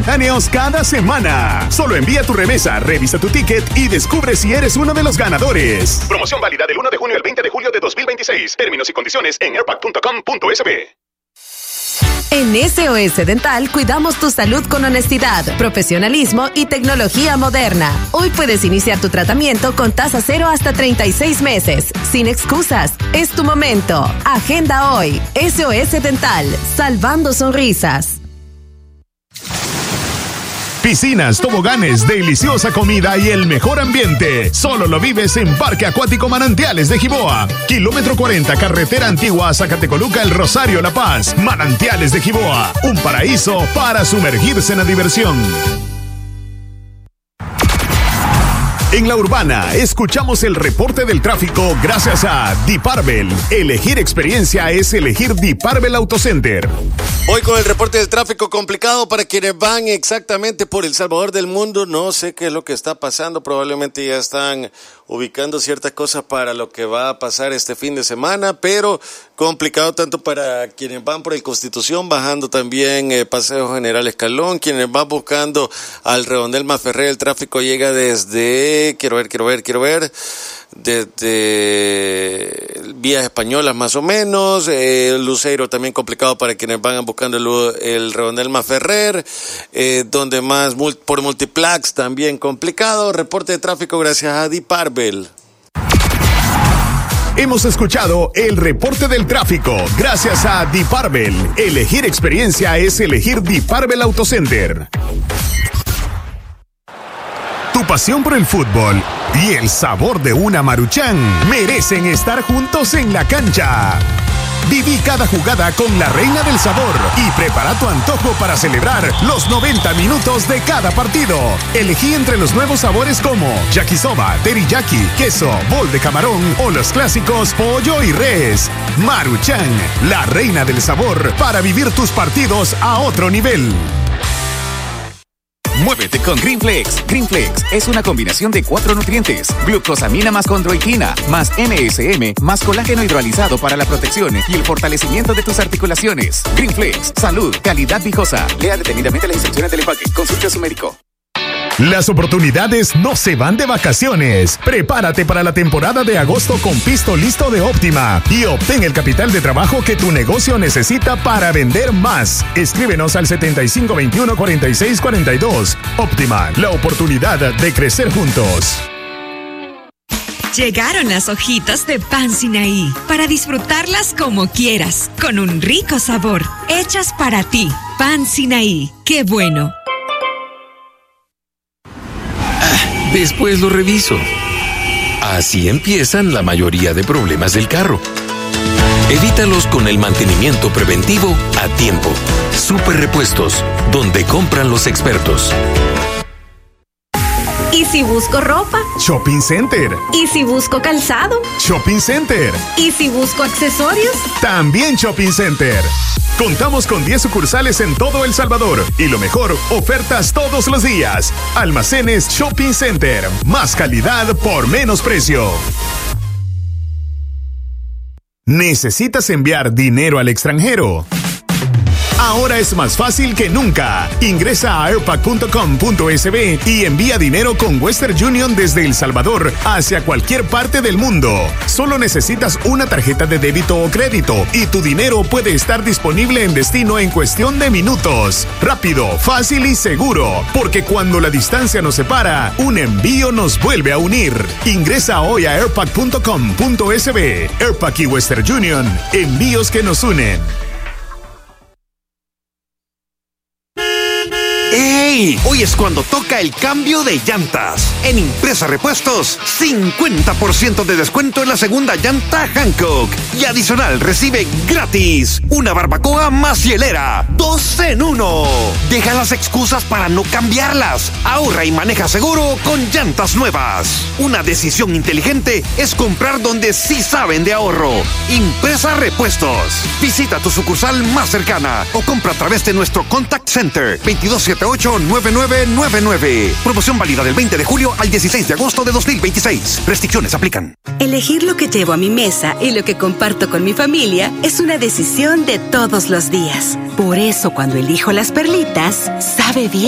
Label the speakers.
Speaker 1: momentáneos cada semana. Solo envía tu remesa, revisa tu ticket y descubre si eres uno de los ganadores. Promoción válida del 1 de junio al 20 de julio de 2026. Términos y condiciones en airpac.com.sb.
Speaker 2: En SOS Dental cuidamos tu salud con honestidad, profesionalismo y tecnología moderna. Hoy puedes iniciar tu tratamiento con tasa cero hasta 36 meses. Sin excusas, es tu momento. Agenda hoy. SOS Dental, salvando sonrisas.
Speaker 1: Piscinas, toboganes, deliciosa comida y el mejor ambiente. Solo lo vives en Parque Acuático Manantiales de Jiboa. Kilómetro 40, carretera antigua, Zacatecoluca, El Rosario, La Paz. Manantiales de Jiboa, un paraíso para sumergirse en la diversión. En La Urbana, escuchamos el reporte del tráfico gracias a Diparbel. Elegir experiencia es elegir Diparbel Autocenter.
Speaker 3: Hoy con el reporte del tráfico complicado para quienes van exactamente por El Salvador del Mundo. No sé qué es lo que está pasando. Probablemente ya están ubicando ciertas cosas para lo que va a pasar este fin de semana, pero complicado tanto para quienes van por el Constitución, bajando también Paseo General Escalón, quienes van buscando al Redondel Maferrer. El tráfico llega desde, quiero ver, desde Vías Españolas más o menos, Luceiro también complicado para quienes van buscando el Redondel Maferrer, donde más por Multiplax también complicado. Reporte de tráfico gracias a Diparbel.
Speaker 1: Hemos escuchado el reporte del tráfico gracias a Diparbel. Elegir experiencia es elegir Diparbel Autocenter. Tu pasión por el fútbol y el sabor de una Maruchan merecen estar juntos en la cancha. Viví cada jugada con la reina del sabor y prepara tu antojo para celebrar los 90 minutos de cada partido. Elegí entre los nuevos sabores como yakisoba, teriyaki, queso, bol de camarón o los clásicos pollo y res. Maruchan, la reina del sabor para vivir tus partidos a otro nivel.
Speaker 4: Muévete con Greenflex. Greenflex es una combinación de 4 nutrientes: glucosamina más condroitina, más MSM, más colágeno hidrolizado para la protección y el fortalecimiento de tus articulaciones. Greenflex, salud, calidad viejosa. Lea detenidamente las instrucciones del empaque. Consulte a su médico.
Speaker 1: Las oportunidades no se van de vacaciones. Prepárate para la temporada de agosto con Pisto Listo de Óptima y obtén el capital de trabajo que tu negocio necesita para vender más. Escríbenos al 7521-4642. Óptima, la oportunidad de crecer juntos.
Speaker 5: Llegaron las hojitas de pan Sinaí para disfrutarlas como quieras, con un rico sabor, hechas para ti. Pan Sinaí, qué bueno.
Speaker 6: Después lo reviso. Así empiezan la mayoría de problemas del carro. Evítalos con el mantenimiento preventivo a tiempo. Super Repuestos, donde compran los expertos.
Speaker 2: ¿Y si busco ropa?
Speaker 1: Shopping Center.
Speaker 2: ¿Y si busco calzado?
Speaker 1: Shopping Center.
Speaker 2: ¿Y si busco accesorios?
Speaker 1: También Shopping Center. Contamos con 10 sucursales en todo El Salvador y lo mejor, ofertas todos los días. Almacenes Shopping Center, más calidad por menos precio. ¿Necesitas enviar dinero al extranjero? Ahora es más fácil que nunca. Ingresa a airpac.com.sb y envía dinero con Western Union desde El Salvador hacia cualquier parte del mundo. Solo necesitas una tarjeta de débito o crédito y tu dinero puede estar disponible en destino en cuestión de minutos. Rápido, fácil y seguro, porque cuando la distancia nos separa, un envío nos vuelve a unir. Ingresa hoy a airpac.com.sb. Airpac y Western Union, envíos que nos unen.
Speaker 7: ¡Ey! Hoy es cuando toca el cambio de llantas. En Impresa Repuestos, 50% de descuento en la segunda llanta Hankook. Y adicional recibe gratis una barbacoa más hielera. 2 en 1. Deja las excusas para no cambiarlas. Ahorra y maneja seguro con llantas nuevas. Una decisión inteligente es comprar donde sí saben de ahorro. Impresa Repuestos. Visita tu sucursal más cercana o compra a través de nuestro Contact Center 2278-9999. Promoción válida del 20 de julio al 16 de agosto de 2026. Restricciones aplican.
Speaker 8: Elegir lo que llevo a mi mesa y lo que comparto con mi familia es una decisión de todos los días. Por eso cuando elijo las perlitas, sabe bien.